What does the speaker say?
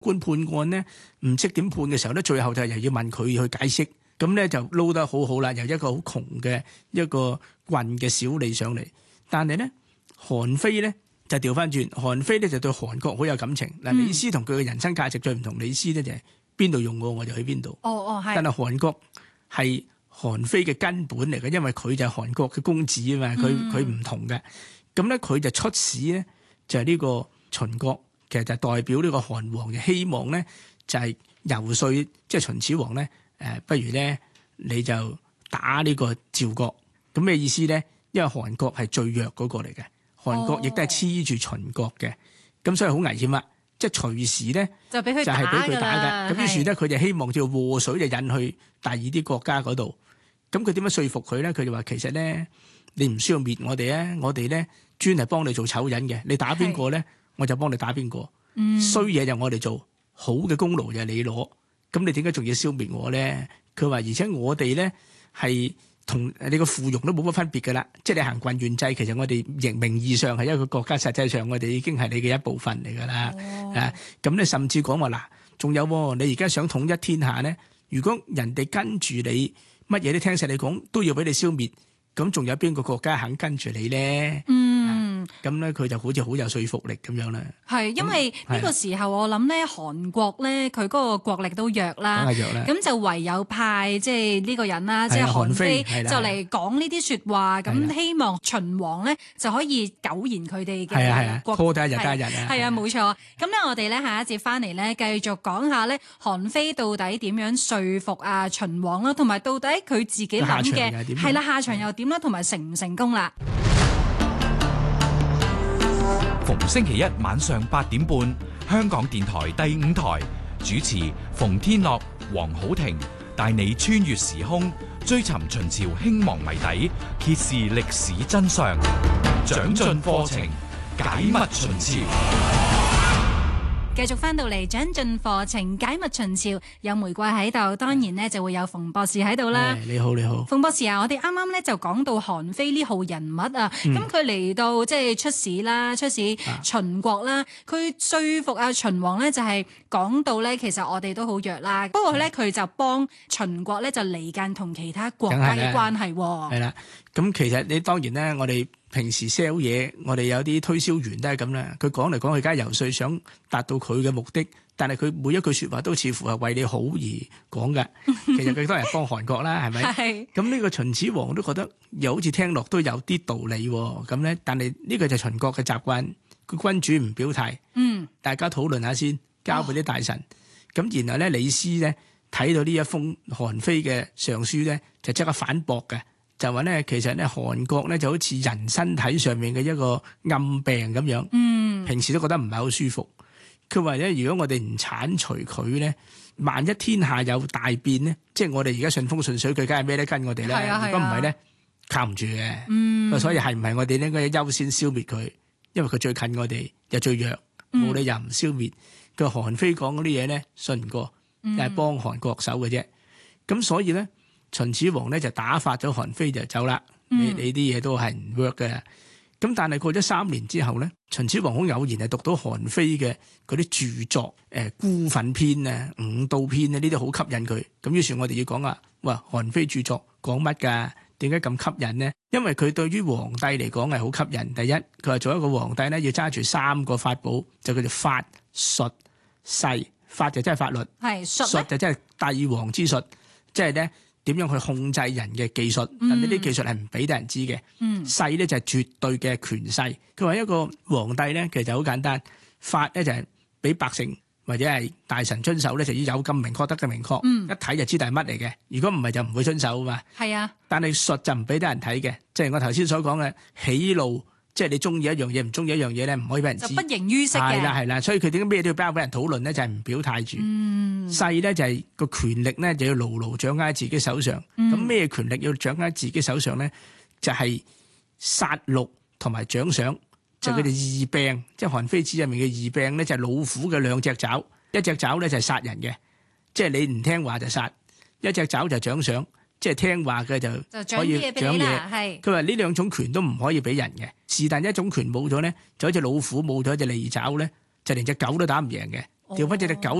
官判案咧唔識點判嘅時候咧，最後就又要問佢去解釋，咁咧就撈得好好啦，由一個好窮嘅一個郡嘅小吏上嚟。但係咧，韓非咧就調翻轉，韓非咧就對韓國好有感情。嗱，李斯同佢嘅人生價值最唔同，李斯咧就係邊度用我就去邊度。係。但係韓國係韓非嘅根本嚟嘅，因為佢就係韓國嘅公子啊嘛，佢唔同嘅。咁咧佢就出使咧，就係呢個秦國，其實就代表呢個韓王嘅希望咧，就係游說即係秦始皇咧，不如咧你就打呢個趙國。咁咩意思咧？因為韓國係最弱嗰個嚟嘅，韓國亦都係黐住秦國嘅，咁所以好危險啊！即係隨時咧就俾佢打㗎。 咁於是咧佢就希望叫禍水就引去第二啲國家嗰度。咁佢點樣說服佢咧？佢就話其實咧你唔需要滅我哋啊，我哋咧專係幫你做醜人嘅。你打邊個咧，我就幫你打邊個。衰嘢就我哋做，好嘅功勞就你攞。咁你點解仲要消滅我咧？佢話而且我哋咧係同你個附庸都冇乜分別㗎啦，即係你行郡縣制，其實我哋名義上係一個國家，實際上我哋已經係你嘅一部分嚟㗎啦。咁你甚至講話嗱，仲有你而家想統一天下咧，如果人哋跟住你乜嘢都聽晒你講，都要俾你消滅，咁仲有邊個國家肯跟住你咧？咁咧佢就好似好有說服力咁樣啦。 係因為呢個時候我諗咧，韓國咧佢嗰個國力都弱啦，咁就唯有派即係呢個人啦，即係韓非就嚟講呢啲説話，咁希望秦王咧就可以苟延佢哋嘅國。 拖得一日得一日啊！ 係啊，冇錯。咁咧我哋咧下一節翻嚟咧，繼續講下咧韓非到底點樣說服啊秦王啦，同埋到底佢自己諗嘅係啦下場又點啦，同埋成唔成功啦？ 逢星期一晚上8點半，香港電台第5台主持馮天樂、黃好庭帶你穿越時空，追尋秦朝興亡謎底，揭示歷史真相，長進課程，解密秦朝。 繼續翻到嚟長進課程解密秦朝，有玫瑰喺度，當然咧就會有馮博士喺度啦。 你好，你好， 馮博士啊，我哋啱啱咧就講到韓非呢號人物啊，咁佢嚟到即係出使秦國啦，佢說服阿秦王咧就係講到咧，其實我哋都好弱啦，不過咧佢就幫秦國咧就離間同其他國家嘅關係。 係啦，咁其實你當然咧，我哋平時 sell 嘢，我哋有啲推銷員都係咁啦。佢講嚟講去，梗係游說想達到佢嘅目的，但係佢每一句説話都似乎係為你好而講嘅。其實佢都係幫韓國啦，係咪？係。咁呢個秦始皇都覺得又好似聽落都有啲道理喎。咁咧，但係呢個就係秦國嘅習慣，個君主唔表態，大家討論下先，交俾啲大臣。咁然後咧，李斯咧睇到呢一封韓非嘅上書咧，就即刻反駁嘅。就話咧，其實咧韓國咧就好似人身體上面嘅一個暗病咁樣，平時都覺得唔係好舒服。佢話咧，如果我哋唔剷除佢咧，萬一天下有大變咧，即係我哋而家順風順水，佢梗係咩都跟我哋啦。如果唔係咧，靠唔住嘅。所以係唔係我哋應該優先消滅佢？因為佢最近我哋又最弱，冇理由唔消滅。佢韓非講嗰啲嘢咧，信唔過，係幫韓國手嘅啫。咁所以咧。秦始皇咧就打發咗韓非就走啦，你啲嘢都係唔 work 嘅。咁但係過咗3年之後咧，秦始皇好偶然係讀到韓非嘅嗰啲著作，孤憤篇啊、五道篇啊，呢啲好吸引佢。咁於是我哋要講啊，哇，韓非著作講乜㗎？點解咁吸引呢？因為佢對於皇帝嚟講係好吸引。第一，佢話做一個皇帝咧要揸住3個法寶，就叫做法、術、勢。法就真係法律，術就真係帝王之術，即係咧。點樣去控制人嘅技術？但呢啲技術係唔俾得人知嘅。勢咧就係絕對嘅權勢。佢話一個皇帝咧，其實就好簡單。法咧就係俾百姓或者係大臣遵守咧，就要有咁明確得嘅明確。一睇就知道係乜嚟嘅。如果唔係就唔會遵守啊嘛。係啊。但係術就唔俾得人睇嘅，即係我頭先所講嘅喜怒。即係你中意一樣嘢，唔中意一樣嘢咧，唔可以俾人知。就不形於色嘅。係啦，所以佢點解咩都要包俾人討論咧？就係唔表態住。勢咧就係個權力咧就要牢牢掌握喺自己手上。咁咩權力要掌握喺自己手上咧？就係殺戮同埋獎賞，就佢哋二病，即係韓非子入面嘅二病咧，就係老虎嘅2隻爪，一隻爪咧就係殺人嘅，即係你唔聽話就殺；一隻爪就獎賞。即係聽話嘅就可以獎嘢。佢話呢2種權都唔可以俾人嘅，是但一種權冇咗咧，就好似老虎冇咗隻利爪咧，就連隻狗都打唔贏嘅。 調翻隻狗